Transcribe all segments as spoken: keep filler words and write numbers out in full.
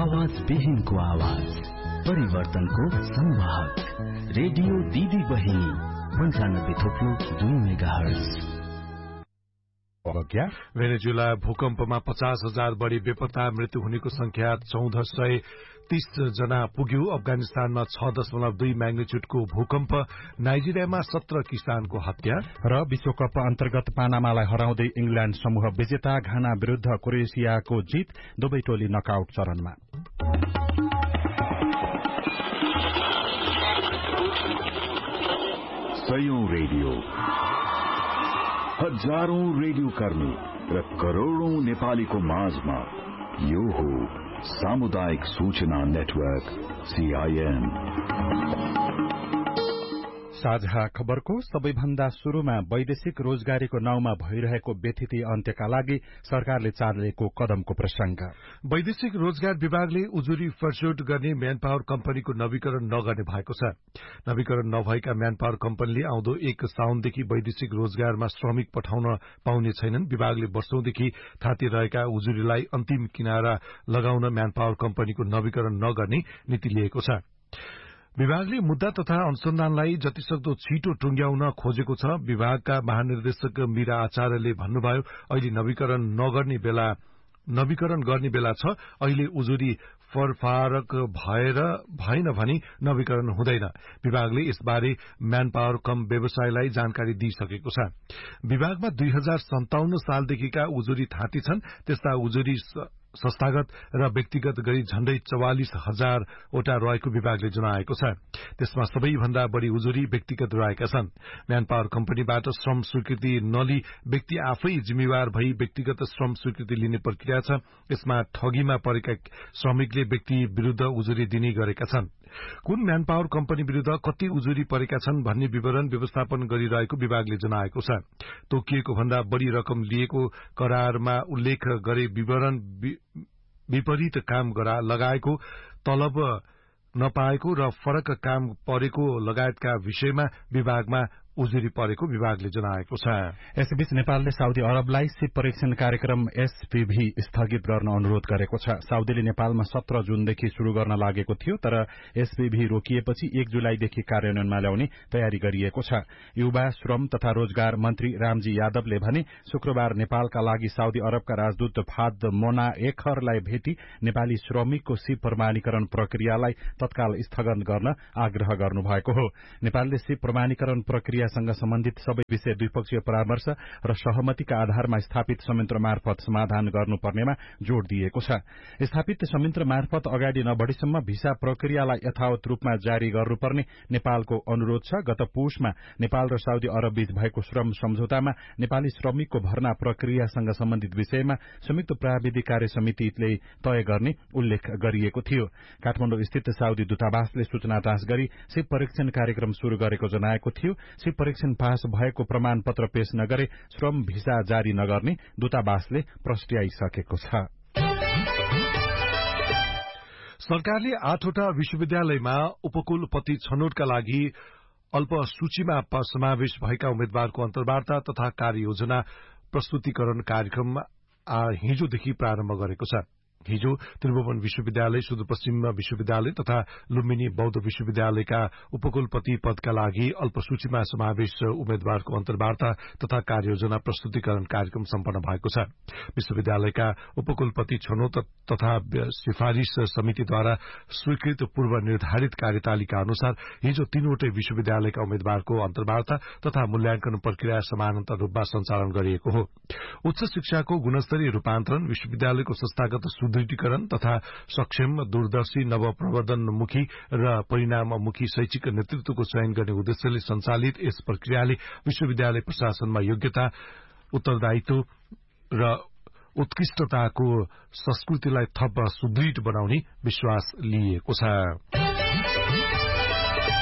आवाज विहीनको आवाज, परिवर्तनको संवाहक, रेडियो दिदी बहिनी पन्चानब्बे थोप्लो दुई मेगाहर्ज। भेनेजुला भूकम्पमा पचास हजार बढ़ी बेपत्ता, मृत्यु हुनेको संख्या चौध सय तीस जना पुग्यो। अफगानिस्तानमा छ दशमलव दुई म्याग्निच्युडको भूकम्प, नाइजेरियामा सत्र किसानको हत्या र विश्वकप अन्तर्गत पानामालाई हराउँदै इंग्ल्याण्ड समूह विजेता। घाना विरूद्ध क्रोएसियाको जित, दुवै टोली नकआउट चरणमा। सयौं रेडियो, हजारौं रेडियो कर्मी र करोड़ौं नेपालीको माझमा यो हो सामुदायिक सूचना नेटवर्क सीआईएन। साझा खबरको सबैभन्दा शुरूमा वैदेशिक रोजगारीको नाउँमा भइरहेको व्यथिति अन्त्यका लागि सरकारले चालेको कदमको प्रसंग। वैदेशिक रोजगार विभागले उजुरी फर्स्योट गर्ने म्यान पावर कम्पनीको नवीकरण नगर्ने भएको छ। नवीकरण नभएका म्यान पावर कम्पनीले आउँदो एक साउनदेखि वैदेशिक रोजगारमा श्रमिक पठाउन पाउने छैनन्। विभागले वर्षौंदेखि थाती रहेका उजुरीलाई अन्तिम किनारा लगाउन म्यान पावर कम्पनीको नवीकरण नगर्ने नीति लिएको छ। विभागले मुद्दा तथा अनुसन्धानलाई जतिसक्दो छिटो टुंग्याउन खोजेको छ। विभागका महानिर्देशक मीरा आचार्यले भन्नुभयो, अहिले नवीकरण नगर्ने बेला नवीकरण गर्ने बेला छ। अहिले उजुरी फरफारक भएर भएन भने नवीकरण हुँदैन। विभागले यसबारे म्यान पावर कम व्यवसायलाई जानकारी दिइसकेको छ। विभागमा दुई हजार सन्ताउन्न सालदेखिका उजुरी थाँती छन्। त्यस्ता उजुरी संस्थागत र व्यक्तिगत गरी झण्डै चौवालिस हजार वटा रहेको विभागले जनाएको छ। त्यसमा सबैभन्दा बढ़ी उजुरी व्यक्तिगत रहेका छन्। म्यान पावर कम्पनीबाट श्रम स्वीकृति नलिई व्यक्ति आफै जिम्मेवार भई व्यक्तिगत श्रम स्वीकृति लिने प्रक्रिया छ। यसमा ठगीमा परेका श्रमिकले व्यक्ति विरूद्ध उजुरी दिने गरेका छन्। कुन म्यान पावर कम्पनी विरूद्ध कति उजुरी परेका छन् भन्ने विवरण व्यवस्थापन गरिरहेको विभागले जनाएको छ। तोकिएको भन्दा बढ़ी रकम लिएको करारमा उल्लेख गरे विवरण विपरीत काम गरा लगाएको, तलब नपाएको र फरक काम परेको लगायतका विषयमा विभागमा उजुरी परेको विभागले जनाएको छ। यसैबीच नेपालले साउदी अरबलाई सिप परीक्षण कार्यक्रम एसपीभी स्थगित गर्न अनुरोध गरेको छ। साउदीले नेपालमा सत्र जूनदेखि शुरू गर्न लागेको थियो, तर एसपीभी रोकिएपछि एक जुलाईदेखि कार्यान्वयनमा ल्याउने तयारी गरिएको छ। युवा श्रम तथा रोजगार मन्त्री रामजी यादवले भने, शुक्रबार नेपालका लागि साउदी अरबका राजदूत फाद मोना एखरलाई भेटी नेपाली श्रमिकको सिप प्रमाणीकरण प्रक्रियालाई तत्काल स्थगन गर्न आग्रह गर्नुभएको हो। नेपालले सिप प्रमाणीकरण प्रक्रिया सँग सम्बन्धित सबै विषय द्विपक्षीय परामर्श र सहमतिका आधारमा स्थापित संयन्त्र मार्फत समाधान गर्नुपर्नेमा जोड़ दिएको छ। स्थापित संयन्त्र मार्फत अगाडि नबढीसम्म भिसा प्रक्रियालाई यथावत रूपमा जारी गर्नुपर्ने नेपालको अनुरोध छ। गत पुसमा नेपाल र साउदी अरब बीच भएको श्रम सम्झौतामा नेपाली श्रमिकको भर्ना प्रक्रियासँग सम्बन्धित विषयमा संयुक्त प्राविधिक कार्य समितिले तय गर्ने उल्लेख गरिएको थियो। काठमाडौँ स्थित साउदी दूतावासले सूचना जाँच गरी सिप परीक्षण कार्यक्रम शुरू गरेको जनाएको थियो। सिप परीक्षण पास भएको प्रमाण पत्र पेश नगरे श्रम भिसा जारी नगर्ने दूतावासले प्रस्ट्याइसकेको छ। सरकारले आठवटा विश्वविद्यालयमा उपकुलपति छनौटका लागि अल्प सूचीमा समावेश भएका उम्मेद्वारको अन्तर्वार्ता तथा कार्ययोजना प्रस्तुतिकरण कार्यक्रम हिजोदेखि प्रारम्भ गरेको छ। हिजो त्रिभुवन विश्वविद्यालय, सुदूरपश्चिम विश्वविद्यालय तथा लुम्बिनी बौद्ध विश्वविद्यालयका उपकुलपति पदका लागि अल्पसूचीमा समावेश उम्मेद्वारको अन्तर्वार्ता तथा कार्ययोजना प्रस्तुतिकरण कार्यक्रम सम्पन्न भएको छ। विश्वविद्यालयका उपकुलपति छनौट तथा सिफारिश समितिद्वारा स्वीकृत पूर्व निर्धारित कार्यतालिका अनुसार हिजो तीनवटै विश्वविद्यालयका उम्मेद्वारको अन्तर्वार्ता तथा मूल्याङ्कन प्रक्रिया समानान्तर रूपमा सञ्चालन गरिएको हो। उच्च शिक्षाको गुणस्तरीय रूपान्तरण, विश्वविद्यालयको संस्थागत सुदृढीकरण तथा सक्षम, दूरदर्शी, नवप्रवर्धनमुखी र परिणाममुखी शैक्षिक नेतृत्वको चयन गर्ने उद्देश्यले सञ्चालित यस प्रक्रियाले विश्वविद्यालय प्रशासनमा योग्यता, उत्तरदायित्व र उत्कृष्टताको संस्कृतिलाई थप सुदृढ बनाउने विश्वास लिएको छ।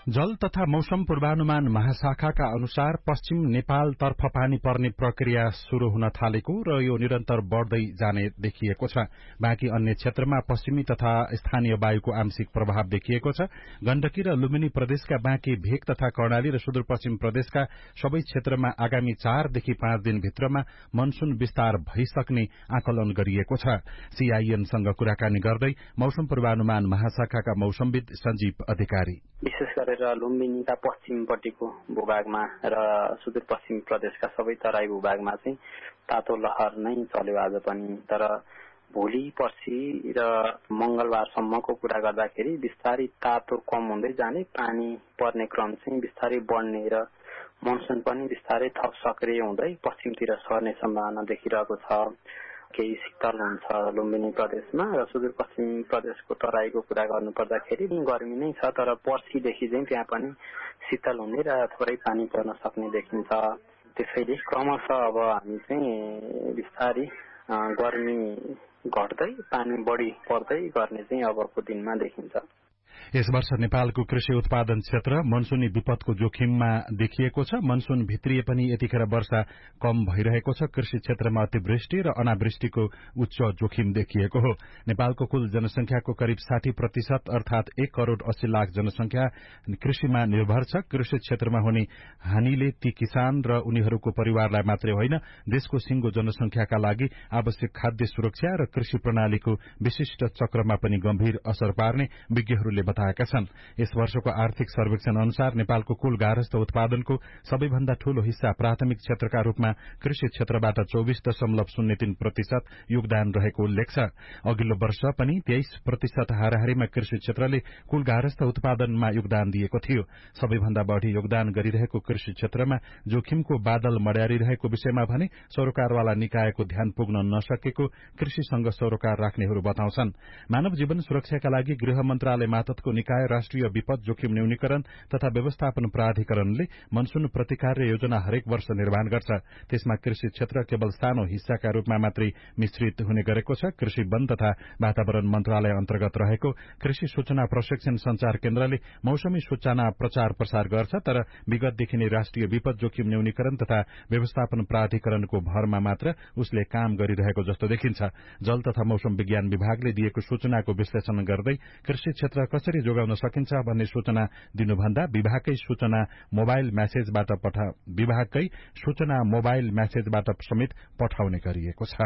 जल तथा मौसम पूर्वानुमान महाशाखाका अनुसार पश्चिम नेपालतर्फ पानी पर्ने प्रक्रिया शुरू हुन थालेको र यो निरन्तर बढ़दै जाने देखिएको छ। बाँकी अन्य क्षेत्रमा पश्चिमी तथा स्थानीय वायुको आंशिक प्रभाव देखिएको छ। गण्डकी र लुम्बिनी प्रदेशका बाँकी भेग तथा कर्णाली र सुदूरपश्चिम प्रदेशका सबै क्षेत्रमा आगामी चारदेखि पाँच दिनभित्रमा मनसून विस्तार भइसक्ने आकलन गरिएको छ। सीआईएनसँग कुराकानी गर्दै मौसम पूर्वानुमान महाशाखाका मौसमविद सञ्जीव अधिकारी, विशेष गरेर लुम्बिनीका पश्चिमपट्टिको भूभागमा र सुदूरपश्चिम प्रदेशका सबै तराई भूभागमा चाहिँ तातो लहर नै चल्यो आज पनि। तर भोलि पर्सि र मंगलबारसम्मको कुरा गर्दाखेरि बिस्तारै तातो कम हुँदै जाने, पानी पर्ने क्रम चाहिँ बिस्तारै बढ्ने र मनसुन पनि बिस्तारै थप सक्रिय हुँदै पश्चिमतिर सर्ने सम्भावना देखिरहेको छ। केही शीतल हुन्छ लुम्बिनी प्रदेशमा र सुदूरपश्चिम प्रदेशको तराईको कुरा गर्नु पर्दाखेरि गर्मी नै छ, तर पर्सिदेखि चाहिँ त्यहाँ पनि शीतल हुने र थोरै पानी पर्न सक्ने देखिन्छ। त्यसैले क्रमशः अब हामी चाहिँ बिस्तारै गर्मी घट्दै पानी बढी पर्दै गर्ने चाहिँ अबको दिनमा देखिन्छ। यस वर्ष नेपालको कृषि उत्पादन क्षेत्र मनसूनी विपदको जोखिममा देखिएको छ। मनसून भित्रिए पनि यतिखेर वर्षा कम भइरहेको छ। कृषि क्षेत्रमा अतिवृष्टि र अनावृष्टिको उच्च जोखिम देखिएको हो। नेपालको कुल जनसंख्याको करिब साठी प्रतिशत अर्थात एक करोड़ अस्सी लाख जनसंख्या कृषिमा निर्भर छ। कृषि क्षेत्रमा हुने हानिले ती किसान र उनीहरूको परिवारलाई मात्रै होइन, देशको सिंगो जनसंख्याका लागि आवश्यक खाद्य सुरक्षा र कृषि प्रणालीको विशिष्ट चक्रमा पनि गम्भीर असर पार्ने विज्ञहरूले बताएका छन्। यस वर्षको आर्थिक सर्वेक्षण अनुसार नेपालको कुल गार्हस्थ उत्पादनको सबैभन्दा ठूलो हिस्सा प्राथमिक क्षेत्रका रूपमा कृषि क्षेत्रबाट चौबिस दशमलव शून्य तीन प्रतिशत योगदान रहेको उल्लेख छ। अघिल्लो वर्ष पनि तेइस प्रतिशत हाराहारीमा कृषि क्षेत्रले कुल गार्हस्थ उत्पादनमा योगदान दिएको थियो। सबैभन्दा बढ़ी योगदान गरिरहेको कृषि क्षेत्रमा जोखिमको बादल मड्यारिरहेको विषयमा भने सरोकारवाला निकायको ध्यान पुग्न नसकेको कृषिसँग सरोकार राख्नेहरू बताउँछन्। मानव जीवन सुरक्षाका लागि गृह मन्त्रालय मातहतको निकाय राष्ट्रिय विपद जोखिम न्यूनीकरण तथा व्यवस्थापन प्राधिकरणले मनसून प्रतिकार योजना हरेक वर्ष निर्माण गर्छ। त्यसमा कृषि क्षेत्र केवल सानो हिस्साका रूपमा मात्रै मिश्रित हुने गरेको छ। कृषि वन तथा वातावरण मन्त्रालय अन्तर्गत रहेको कृषि सूचना प्रशिक्षण संचार केन्द्रले मौसमी सूचना प्रचार प्रसार गर्छ, तर विगतदेखि नै राष्ट्रिय विपद जोखिम न्यूनीकरण तथा व्यवस्थापन प्राधिकरणको भरमा मात्र उसले काम गरिरहेको जस्तो देखिन्छ। जल तथा मौसम विज्ञान विभागले दिएको सूचनाको विश्लेषण गर्दै कृषि क्षेत्र कसरी जोगाउन सकिन्छ भन्ने सूचना दिनुभन्दा विभागकै सूचना मोबाइल म्यासेजबाट पठा विभागकै सूचना मोबाइल म्यासेजबाट समेत पठाउने गरिएको छ।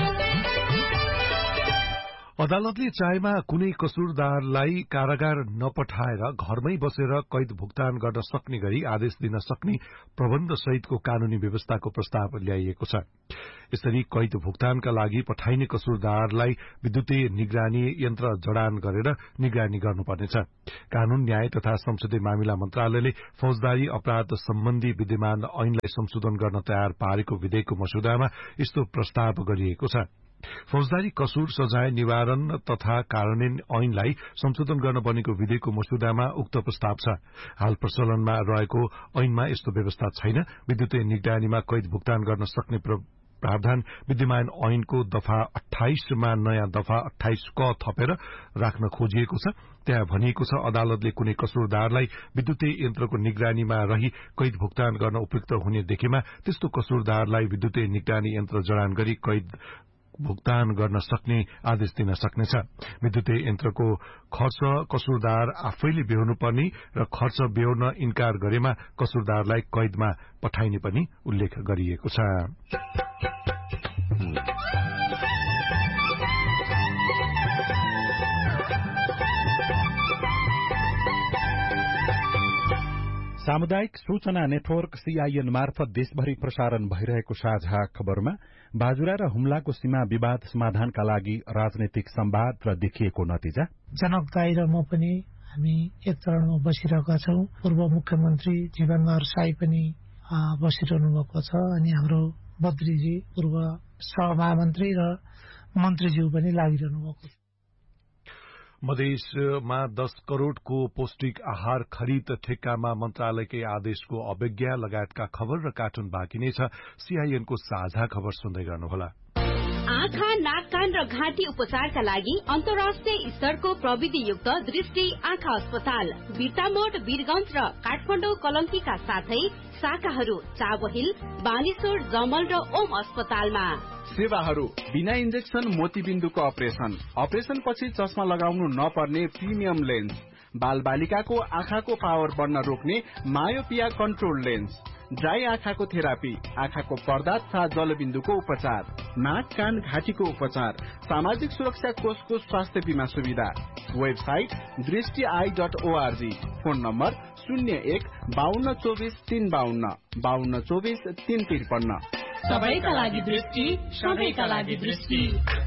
अदालतले चाहेमा कुनै कसुरदारलाई कारागार नपठाएर घरमै बसेर कैद भुक्तान गर्न सक्ने गरी आदेश दिन सक्ने प्रबन्ध सहितको कानूनी व्यवस्थाको प्रस्ताव ल्याइएको छ। यसरी कैद भुक्तानका लागि पठाइने कसुरदारलाई विद्युतीय निगरानी यन्त्र जडान गरेर निगरानी गर्नुपर्नेछ। कानून, न्याय तथा संसदीय मामिला मन्त्रालयले फौजदारी अपराध सम्बन्धी विद्यमान ऐनलाई संशोधन गर्न तयार पारेको विधेयकको मस्यौदामा यस्तो प्रस्ताव गरिएको छ। फौजदारी कसुर सजाय निवारण तथा कार्यान्वयन ऐनलाई संशोधन गर्न बनेको विधेयकको मस्यौदामा उक्त प्रस्ताव छ। हाल प्रचलनमा रहेको ऐनमा यस्तो व्यवस्था छैन। विद्युतीय निगरानीमा कैद भुक्तान गर्न सक्ने प्रावधान विद्यमान ऐनको दफा अठाइसमा नयाँ दफा अठाइस क थपेर राख्न खोजिएको छ। त्यहाँ भनिएको छ, अदालतले कुनै कसुरदारलाई विद्युतीय यन्त्रको निगरानीमा रही कैद भुक्तान गर्न उपयुक्त हुने देखेमा त्यस्तो कसुरदारलाई विद्युतीय निगरानी यन्त्र जडान गरी कैद भुक्तान गर्न सक्ने आदेश दिन सक्नेछ। विद्युतीय यन्त्रको खर्च कसुरदार आफैले बेहोर्नुपर्ने र खर्च बेहोर्न इन्कार गरेमा कसुरदारलाई कैदमा पठाइने पनि उल्लेख गरिएको छ। सामुदायिक सूचना नेटवर्क सीआईएन मार्फत देशभरि प्रसारण भइरहेको साझा खबरमा बाजुरा र हुम्लाको सीमा विवाद समाधानका लागि राजनैतिक संवाद र देखिएको नतिजा। जनक दाई र म पनि हामी एक चरणमा बसिरहेका छौं। पूर्व मुख्यमन्त्री जीवनबहादुर साई पनि बसिरहनु भएको छ अनि हाम्रो बद्रीजी पूर्व सहमहामन्त्री र मन्त्रीज्यू पनि लागिरहनु भएको छ। मधेसमा दस करोड़को पौष्टिक आहार खरिद ठेक्कामा मन्त्रालयकै आदेशको अवज्ञा लगायतका खबर र कार्टुन बाँकी नै छ। सीआईएनको साझा खबर सुन्दै गर्नुहोला। आँखा, नाक, कान कान र घाँटी उपचारका लागि अन्तर्राष्ट्रिय स्तरको प्रविधियुक्त दृष्टि आँखा अस्पताल बिर्तामोड वीरगंज र काठमाडौँ कलंकीका साथै शाखाहरू चाबहिल बानेश्वर जमल र ओम अस्पतालमा। सेवाहरू बिना इन्जेक्सन मोतीबिन्दुको अपरेसन, अपरेसन पछि चस्मा लगाउनु नपर्ने प्रिमियम लेन्स, बाल बालिकाको आँखाको पावर बढ्न रोक्ने मायोपिया कन्ट्रोल लेन्स, ड्राई आँखाको थेरापी, आँखाको पर्दा तथा जलबिन्दुको उपचार, नाक कान घाँटीको उपचार, सामाजिक सुरक्षा कोषको स्वास्थ्य बिमा सुविधा। वेबसाइट दृष्टि I dot ORG. Phone number शून्य एक बाहन्न चौबिस तीन बाहन्न बाहन्न चौबिस तीन त्रिपन्न। सबैका लागि दृष्टि, सबैका लागि दृष्टि।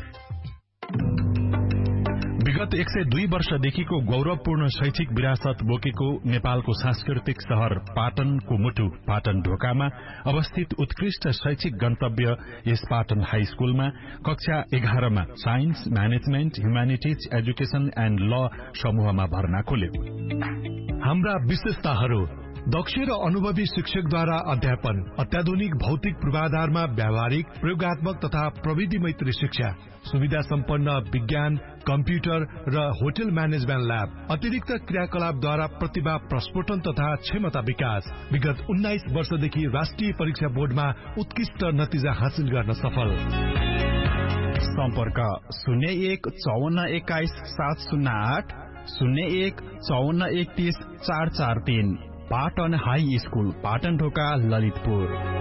विगत एक सय दुई वर्षदेखिको गौरवपूर्ण शैक्षिक विरासत बोकेको नेपालको सांस्कृतिक शहर पाटनको मुटु पाटन ढोकामा अवस्थित उत्कृष्ट शैक्षिक गन्तव्य यस पाटन हाई स्कूलमा कक्षा एघारमा science, management, humanities, education and ल समूहमा भर्ना खोल्यो। हाम्रा विशेषताहरू: दक्ष र अनुभवी शिक्षकद्वारा अध्यापन, अत्याधुनिक भौतिक पूर्वाधारमा व्यावहारिक, प्रयोगात्मक तथा प्रविधि मैत्री शिक्षा, सुविधा सम्पन्न विज्ञान, कम्प्युटर र होटल म्यानेजमेन्ट ल्याब, अतिरिक्त क्रियाकलापद्वारा प्रतिभा प्रस्फुटन तथा क्षमता विकास। विगत उन्नाइस वर्षदेखि राष्ट्रिय परीक्षा बोर्डमा उत्कृष्ट नतिजा हासिल गर्न सफल। सम्पर्क शून्य एक चौवन्न एक्काइस सात शून्य आठ शून्य एक चौवन्न एकतीस चार चार तीन। पाटन हाई स्कूल, पाटन ढोका, ललितपुर।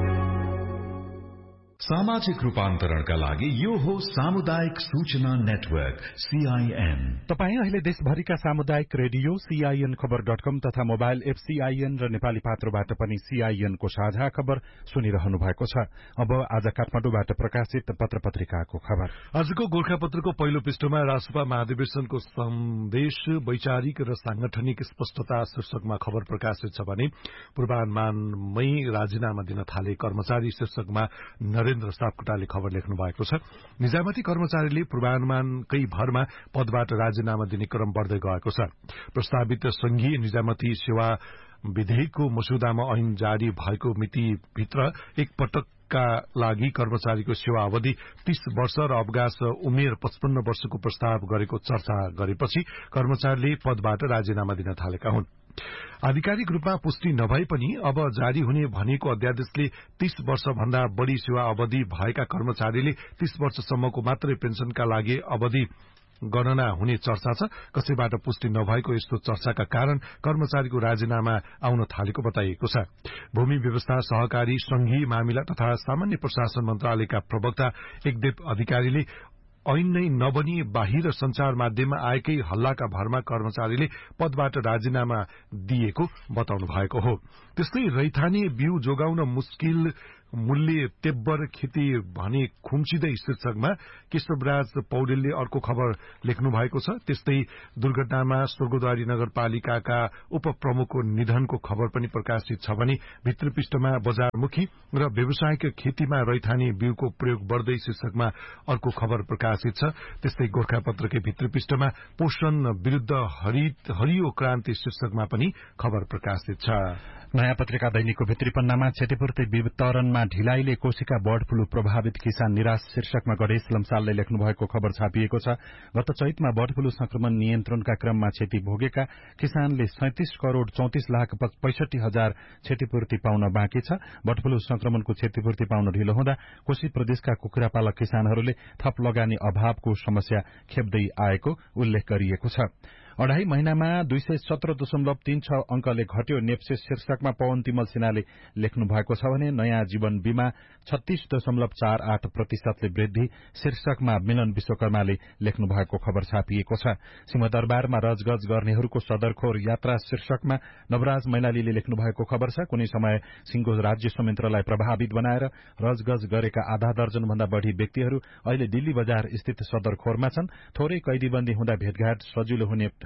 सामाजिक रूपान्तरणका लागि यो हो सामुदायिक सूचना नेटवर्क सीआईएन। तपाईँ अहिले देशभरिका सामुदायिक रेडियो सीआईएन खबर डट कम तथा मोबाइल एप सीआईएन र नेपाली पात्रोबाट पनि सीआईएन को साझा खबर सुनिरहनु भएको छ। अब आज काठमाडौँबाट प्रकाशित पत्र पत्रिकाको खबर। आजको गोर्खापत्रको पहिलो पृष्ठमा रासपा महाधिवेशनको सन्देश वैचारिक र सांगठनिक स्पष्टता शीर्षकमा खबर प्रकाशित छ भने पूर्वानुमानमै राजीनामा दिन थाले कर्मचारी शीर्षकमा नरेन्द्र सापकोटाले खबर लेख्नु भएको छ। निजामती कर्मचारीले पूर्वानुमानकै भरमा पदबाट राजीनामा दिने क्रम बढ्दै गएको छ। प्रस्तावित संघीय निजामती सेवा विधेयकको मसुदामा ऐन जारी भएको मितिभित्र एक पटकका लागि कर्मचारीको सेवा अवधि तीस वर्ष र अवकाश उमेर पचपन्न वर्षको प्रस्ताव गरेको चर्चा गरेपछि कर्मचारीले पदबाट राजीनामा दिन थालेका हुन्। आधिकारिक रूपमा पुष्टि नभए पनि अब जारी हुने भनेको अध्यादेशले तीस वर्ष भन्दा बढ़ी सेवा अवधि भएका कर्मचारीले तीस वर्षसम्मको मात्रै पेन्सनका लागि अवधि गणना हुने चर्चा छ। कसैबाट पुष्टि नभएको यस्तो चर्चाका कारण कर्मचारीको राजीनामा आउन थालेको बताइएको छ। भूमि व्यवस्था, सहकारी, संघीय मामिला तथा सामान्य प्रशासन मन्त्रालयका प्रवक्ता एकदेव अधिकारीले ऐन नै नबनी बाहिर संचार माध्यममा आएकै हल्लाका भरमा कर्मचारीले पदबाट राजीनामा दिएको बताउनु भएको हो। त्यस्तै रैथाने बिउ जोगाउन मुस्किल मूल्य तेब्बर खेती भने खुम्चिँदै शीर्षकमा केशवराज पौडेलले अर्को खबर लेख्नु भएको छ। त्यस्तै दुर्घटनामा स्वर्गद्वारी नगरपालिकाका उपप्रमुखको निधनको खबर पनि प्रकाशित छ भने भित्र पृष्ठमा बजारमुखी र व्यावसायिक खेतीमा रैथाने बिउको प्रयोग बढ्दै शीर्षकमा अर्को खबर प्रकाशित छ। त्यस्तै गोर्खापत्रकै भित्र पृष्ठमा पोषण विरूद्ध हरियो क्रान्ति शीर्षकमा पनि खबर प्रकाशित छ। नयाँ पत्रिका दैनिकको भित्री पन्नामा क्षतिपूर्ति वितरणमा ढिलाइले कोशिका बर्ड फ्लू प्रभावित किसान निराश शीर्षकमा गणेश लम्सालले लेख्नु भएको खबर छापिएको छ। गत चैतमा बर्ड फ्लू संक्रमण नियन्त्रणका क्रममा क्षति भोगेका किसानले सैंतिस करोड़ चौतिस लाख पैंसठी हजार क्षतिपूर्ति पाउन बाँकी छ। बर्ड फ्लू संक्रमणको क्षतिपूर्ति पाउन ढिलो हुँदा कोशी प्रदेशका कुखुरा पालक किसानहरूले थप लगानी अभावको समस्या खेप्दै आएको उल्लेख गरिएको छ। अढ़ाई महिनामा दुई सय सत्र दशमलव तीन छ अंकले घट्यो नेप्सेस शीर्षकमा पवन तिमल सिन्हाले लेख्नु भएको छ भने नयाँ जीवन बीमा छत्तीस दशमलव चार आठ प्रतिशतले वृद्धि शीर्षकमा मिलन विश्वकर्माले लेख्नु भएको खबर छापिएको छ। सिंहदरबारमा रजगज गर्नेहरूको सदरखोर यात्रा शीर्षकमा नवराज मैनालीले लेख्नु भएको खबर छ। कुनै समय सिंहको राज्य संयन्त्रलाई प्रभावित बनाएर रजगज गरेका आधा दर्जन भन्दा बढ़ी व्यक्तिहरू अहिले दिल्ली बजार स्थित सदरखोरमा छन्। थोरै कैदीबन्दी हुँदा भेटघाट सजिलो हुने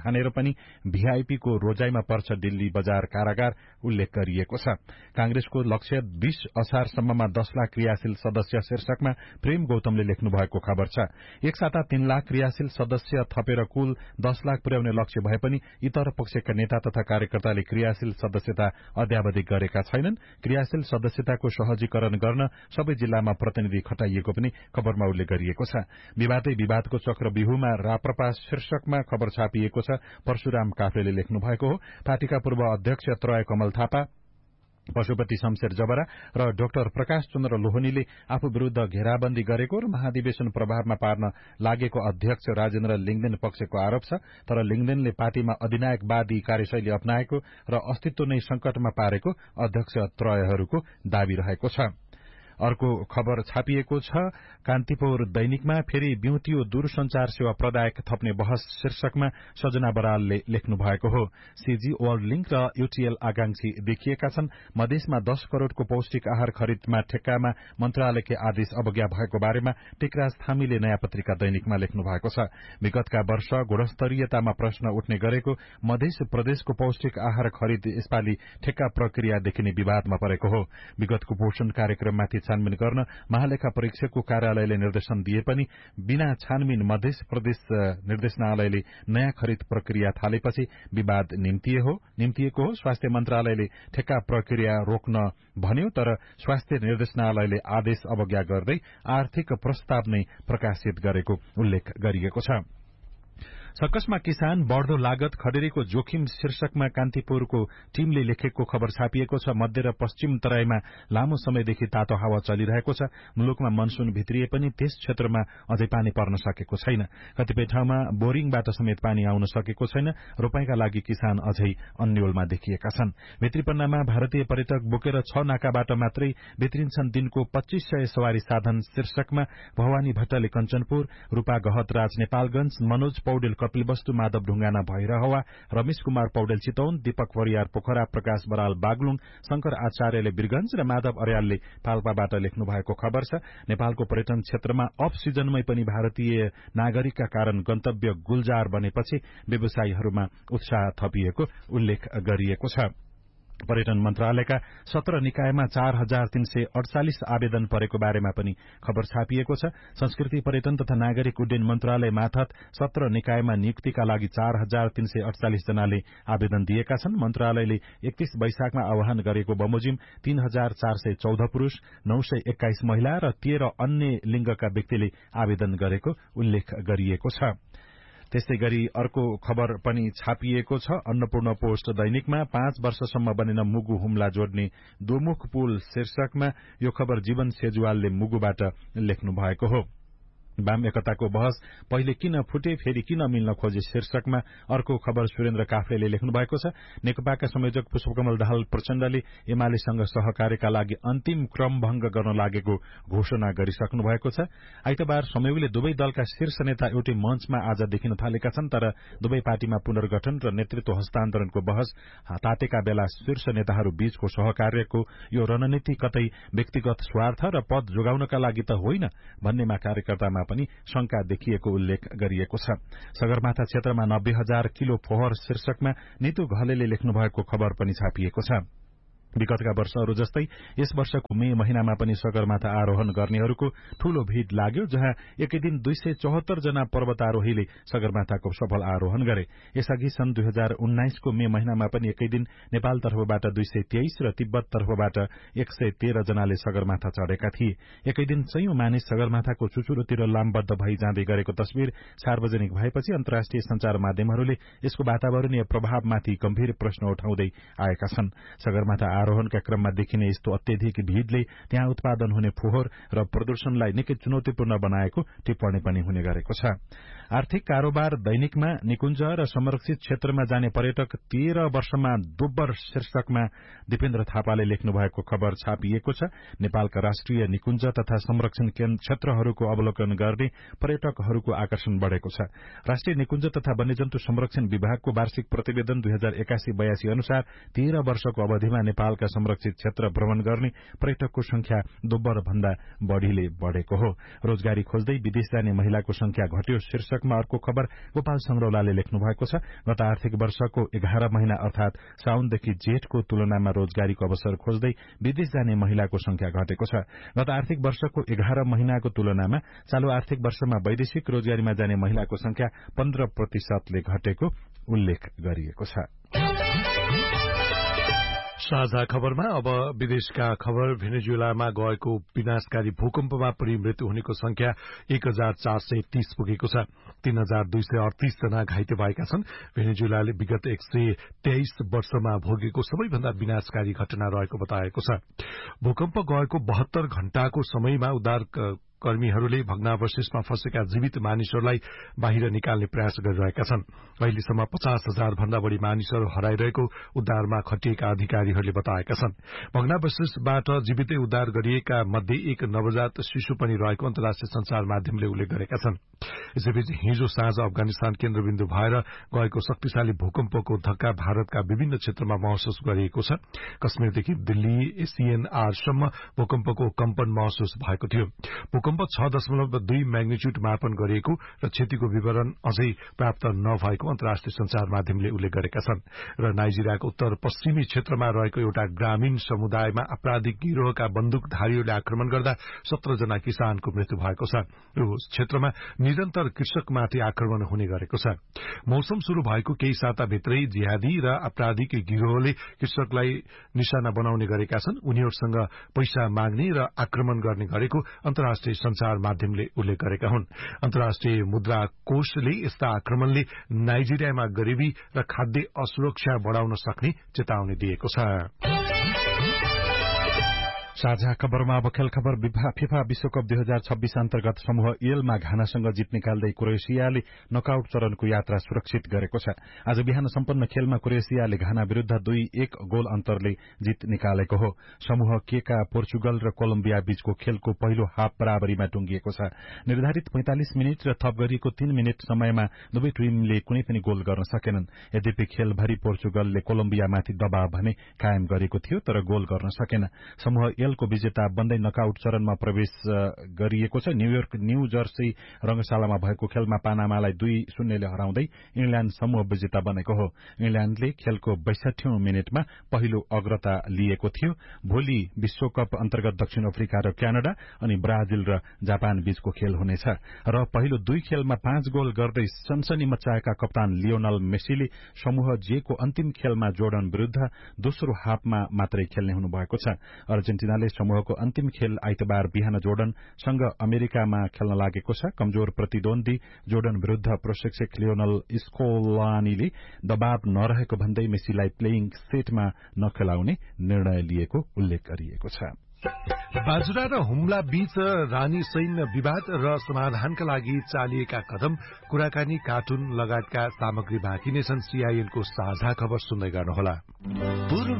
ठानेर पनि भीआईपीको रोजाइमा पर्छ दिल्ली बजार कारागार उल्लेख गरिएको छ। कांग्रेसको लक्ष्य बीस असारसम्ममा दस लाख क्रियाशील सदस्य शीर्षकमा प्रेम गौतमले लेख्नु भएको खबर छ। एक साता तीन लाख क्रियाशील सदस्य थपेर कुल दस लाख पुर्याउने लक्ष्य भए पनि इतर पक्षका नेता तथा कार्यकर्ताले क्रियाशील सदस्यता अद्यावधि गरेका छैनन्। क्रियाशील सदस्यताको सहजीकरण गर्न सबै जिल्लामा प्रतिनिधि खटाइएको पनि खबरमा उल्लेख गरिएको छ। विवादै विवादको चक्रव्यूहमा राप्रपा शीर्षकमा खबर छापिएको छ। परशुराम काफ्लेले लेख्नु भएको हो। पार्टीका पूर्व अध्यक्ष त्रय कमल थापा, पशुपति शमशेर जबरा र डाक्टर प्रकाश चन्द्र लोहनीले आफू विरूद्ध घेराबन्दी गरेको र महाधिवेशन प्रभावमा पार्न लागेको अध्यक्ष राजेन्द्र लिङदेन पक्षको आरोप छ। तर लिङदेनले पार्टीमा अधिनायकवादी कार्यशैली अपनाएको र अस्तित्व नै संकटमा पारेको अध्यक्ष त्रयहरूको दावी रहेको छ। अर्को खबर छापिएको छ कान्तिपुर दैनिकमा, फेरि बिउतियो दूरसञ्चार सेवा प्रदायक थप्ने बहस शीर्षकमा सजना बरालले लेख्नु भएको हो। सीजी वर्ल्ड लिंक र यूटीएल आकांक्षी देखिएका छन्। मधेसमा दस करोड़को पौष्टिक आहार खरिदमा ठेक्कामा मन्त्रालयकै आदेश अवज्ञा भएको बारेमा टेकराज थामीले नयाँ पत्रिका दैनिकमा लेख्नु भएको छ। विगतका वर्ष गुणस्तरीयतामा प्रश्न उठ्ने गरेको मधेस प्रदेशको पौष्टिक आहार खरिद यसपालि ठेक्का प्रक्रिया देखिने विवादमा परेको हो। विगतको पोषण कार्यक्रममाथि छानबिन गर्न महालेखा परीक्षकको कार्यालयले निर्देशन दिए पनि बिना छानबिन मध्य प्रदेश निर्देशनालयले नयाँ खरिद प्रक्रिया थालेपछि विवाद निम्तिएको हो। स्वास्थ्य मन्त्रालयले ठेक्का प्रक्रिया रोक्न भन्यो, तर स्वास्थ्य निर्देशनालयले आदेश अवज्ञा गर्दै आर्थिक प्रस्ताव नै प्रकाशित गरेको उल्लेख गरिएको छ। सर्कसमा किसान बढ़दो लागत खडेरीको जोखिम शीर्षकमा कान्तिपुरको टीमले लेखेको खबर छापिएको छ। मध्य र पश्चिम तराईमा लामो समयदेखि तातो हावा चलिरहेको छ। मुलुकमा मनसून भित्रिए पनि त्यस क्षेत्रमा अझै पानी पर्न सकेको छैन। कतिपय ठाउँमा बोरिङबाट समेत पानी आउन सकेको छैन। रोपाईका लागि किसान अझै अन्योलमा देखिएका छन्। भित्रीपन्नामा भारतीय पर्यटक बोकेर छ नाकाबाट मात्रै भित्रिन्छन् दिनको पच्चीस सय सवारी साधन शीर्षकमा भवानी भट्टले कञ्चनपुर, रूपा गहतराज नेपालगंज, मनोज पौडेल कपिलवस्तु, माधव ढुंगाना भैरहवा, रमेश कुमार पौडेल चितौन, दीपक परियार पोखरा, प्रकाश बराल बागलुङ, शंकर आचार्यले वीरगंज र माधव अर्यालले पाल्पाबाट लेख्नु भएको खबर छ। नेपालको पर्यटन क्षेत्रमा अफ सिजनमै पनि भारतीय नागरिकका कारण गन्तव्य गुलजार बनेपछि व्यवसायीहरूमा उत्साह थपिएको उल्लेख गरिएको छ। पर्यटन मन्त्रालयका सत्र निकायमा चार हजार तीन सय अडचालिस आवेदन परेको बारेमा पनि खबर छापिएको छ। संस्कृति पर्यटन तथा नागरिक उड्डयन मन्त्रालय मार्फत सत्र निकायमा नियुक्तिका लागि चार हजार तीन सय अडचालिस जनाले आवेदन दिएका छन्। मन्त्रालयले एकतीस वैशाखमा आह्वान गरेको बमोजिम तीन हजार चार सय चौध पुरूष, नौ सय एक्काइस महिला र तेह्र अन्य लिंगका व्यक्तिले आवेदन गरेको उल्लेख गरिएको छ। त्यस्तै गरी अर्को खबर पनि छापिएको छ अन्नपूर्ण पोस्ट दैनिकमा, पाँच वर्षसम्म बनेन मुगु हुम्ला जोड्ने दोमुख पुल शीर्षकमा यो खबर जीवन सेजुवालले मुगुबाट लेख्नु भएको हो। वाम एकताको बहस पहिले किन फुटे फेरि किन मिल्न खोजे शीर्षकमा अर्को खबर सुरेन्द्र काफ्लेले लेख्नु भएको छ। नेकपाका संयोजक पुष्पकमल दाहाल प्रचण्डले एमालेसँग सहकार्यका लागि अन्तिम क्रम भंग गर्न लागेको घोषणा गरिसक्नु भएको छ। आइतबार संयोगले दुवै दलका शीर्ष नेता एउटै मञ्चमा आज देखिन थालेका छन्, तर दुवै पार्टीमा पुनर्गठन र नेतृत्व हस्तान्तरणको बहस तातेका बेला शीर्ष नेताहरू बीचको सहकार्यको यो रणनीति कतै व्यक्तिगत स्वार्थ र पद जोगाउनका लागि त होइन भन्नेमा कार्यकर्तामा पनि शंका देखिएको उल्लेख गरिएको छ। सगरमाथा क्षेत्रमा नब्बे हजार किलो फोहोर शीर्षकमा नितु घलेले लेख्नु भएको खबर पनि छापिएको छ। विगतका वर्षहरू जस्तै यस वर्षको मे महिनामा पनि सगरमाथा आरोहण गर्नेहरूको ठूलो भीड़ लाग्यो, जहाँ एकै दिन दुई सय चौहत्तर जना पर्वतारोहीले सगरमाथाको सफल आरोहण गरे। यसअघि सन् दुई हजार उन्नाइसको मे महिनामा पनि एकै दिन नेपाल तर्फबाट दुई सय तेइस र तिब्बत तर्फबाट एक सय तेह्र जनाले सगरमाथा चढेका थिए। एकै दिन सयौं मानिस सगरमाथाको चुचुरोतिर लामबद्ध भई जाँदै गरेको तस्विर सार्वजनिक भएपछि अन्तर्राष्ट्रिय संचार माध्यमहरूले यसको वातावरणीय प्रभावमाथि गम्भीर प्रश्न उठाउँदै आएका छन्। सगरमाथा आरोहणका क्रममा देखिने यस्तो अत्यधिक भीड़ले त्यहाँ उत्पादन हुने फोहोर र प्रदूषणलाई निकै चुनौतीपूर्ण बनाएको टिप्पणी पनि हुने गरेको छ। आर्थिक कारोबार दैनिकमा निकुञ्ज र संरक्षित क्षेत्रमा जाने पर्यटक तेह्र वर्षमा दोब्बर शीर्षकमा दिपेन्द्र थापाले लेख्नु भएको खबर छापिएको छ। नेपालका राष्ट्रिय निकुञ्ज तथा संरक्षण क्षेत्रहरूको अवलोकन गर्ने पर्यटकहरूको आकर्षण बढ़ेको छ। राष्ट्रिय निकुञ्ज तथा वन्यजन्तु संरक्षण विभागको वार्षिक प्रतिवेदन दुई हजार एकासी बयासी अनुसार तेह्र वर्षको अवधिमा नेपालका संरक्षित क्षेत्र भ्रमण गर्ने पर्यटकको संख्या दोब्बर भन्दा बढ़ीले बढ़ेको हो। रोजगारी खोज्दै विदेश जाने महिलाको संख्या घट्यो शीर्षक शीर्षकमा अर्को खबर गोपाल संग्रौलाले लेख्नु भएको छ। गत आर्थिक वर्षको एघार महिना अर्थात साउनदेखि जेठको तुलनामा रोजगारीको अवसर खोज्दै विदेश जाने महिलाको संख्या घटेको छ। गत आर्थिक वर्षको एघार महिनाको तुलनामा चालू आर्थिक वर्षमा वैदेशिक रोजगारीमा जाने महिलाको संख्या पन्ध्र प्रतिशतले घटेको उल्लेख गरिएको छ। साझा खबरमा अब विदेशका खबर। भेनेजुएलामा गएको विनाशकारी भूकम्पमा परि मृत्यु हुनेको संख्या एक हजार चार सय तीस पुगेको छ। तीन हजार दुई सय अडतीस जना घाइते भएका छन्। भेनेजुएलाले विगत एक सय तेइस वर्षमा भोगेको सबैभन्दा विनाशकारी घटना रहेको बताएको छ। भूकम्प गएको बहत्तर घण्टाको समयमा उद्धार कर्मीहरूले भग्नावशेषमा फँसेका जीवित मानिसहरूलाई बाहिर निकाल्ने प्रयास गरिरहेका छन्। अहिलेसम्म पचास हजार भन्दा बढ़ी मानिसहरू हराइरहेको उद्धारमा खटिएका अधिकारीहरूले बताएका छन्। भग्नावशेषबाट जीवितै उद्धार गरिएका मध्ये एक नवजात शिशु पनि रहेको अन्तर्राष्ट्रिय संचार माध्यमले उल्लेख गरेका छन्। यसैबीच हिजो साँझ अफगानिस्तान केन्द्रबिन्दु भएर गएको शक्तिशाली भूकम्पको धक्का भारतका विभिन्न क्षेत्रमा महसुस गरिएको छ। कश्मीरदेखि दिल्ली एसीएनआरसम्म भूकम्पको कम्पन महसुस भएको थियो। भूकम्प छ दशमलव दुई म्याग्निच्युड मापन गरिएको र क्षतिको विवरण अझै प्राप्त नभएको अन्तर्राष्ट्रिय संचार माध्यमले उल्लेख गरेका छन्। र नाइजेरियाको उत्तर पश्चिमी क्षेत्रमा रहेको एउटा ग्रामीण समुदायमा आपराधिक गिरोहका बन्दुकधारीहरूले आक्रमण गर्दा सत्र जना किसानको मृत्यु भएको छ। यो क्षेत्रमा निरन्तर कृषकमाथि आक्रमण हुने गरेको छ। मौसम शुरू भएको केही साताभित्रै जिहादी र आपराधिक गिरोहले कृषकलाई निशाना बनाउने गरेका छन्। उनीहरूसँग पैसा माग्ने र आक्रमण गर्ने गरेको अन्तर्राष्ट्रिय संचार माध्यमले उल्लेख गरेका हुन्। अन्तर्राष्ट्रिय मुद्रा कोषले यस्ता आक्रमणले नाइजेरियामा गरीबी र खाद्य असुरक्षा बढ़ाउन सक्ने चेतावनी दिएको छ। साझा खबरमा अब खेल खबर। फिफा विश्वकप दुई हजार छब्बीस अन्तर्गत समूह एलमा घानासँग जित निकाल्दै क्रोएसियाले नकआउट चरणको यात्रा सुरक्षित गरेको छ। आज बिहान सम्पन्न खेलमा क्रोएसियाले घाना विरूद्ध दुई एक गोल अन्तरले जित निकालेको हो। समूह केका पोर्चुगल र कोलम्बिया बीचको खेलको पहिलो हाफ बराबरीमा टुंगिएको छ। निर्धारित पैंतालिस मिनट र थप गरिएको तीन मिनट समयमा दुवै टिमले कुनै पनि गोल गर्न सकेनन्। यद्यपि खेलभरि पोर्चुगलले कोलम्बियामाथि दबाव भने कायम गरेको थियो तर गोल गर्न सकेन। समूह एलको विजेता बन्दै नकआउट चरणमा प्रवेश गरिएको छ। न्यूयोर्क न्यू जर्सी रंगशालामा भएको खेलमा पानामालाई दुई शून्यले हराउँदै इंग्ल्याण्ड समूह विजेता बनेको हो। इंग्ल्याण्डले खेलको बैसठीौं मिनटमा पहिलो अग्रता लिएको थियो। भोलि विश्वकप अन्तर्गत दक्षिण अफ्रिका र क्यानाडा अनि ब्राजिल र जापान बीचको खेल हुनेछ र पहिलो दुई खेलमा पाँच गोल गर्दै सनसनी मचाएका कप्तान लियोनल मेसीले समूह जे को अन्तिम खेलमा जोर्डन विरूद्ध दोस्रो हाफमा मात्रै खेल्ने हुनुभएको छ। अर्जेन्टिनाले समूहको अन्तिम खेल आइतबार बिहान जोर्डनसँग अमेरिकामा खेल्न लागेको छ। कमजोर प्रतिद्वन्दी जोर्डन विरूद्ध प्रशिक्षक लियोनल स्कोलानीले दबाव नरहेको भन्दै मेसीलाई प्लेइङ सेटमा नखेलाउने निर्णय लिएको उल्लेख गरिएको छ। बाजुरा र हुम्ला बीच रानी सैन्य विवाद र समाधानका लागि चालिएका कदम, कुराकानी, कार्टुन लगायतका सामग्री बाँकी नै छन्। सीआईएनको साझा खबर सुन्दै गर्नुहोला।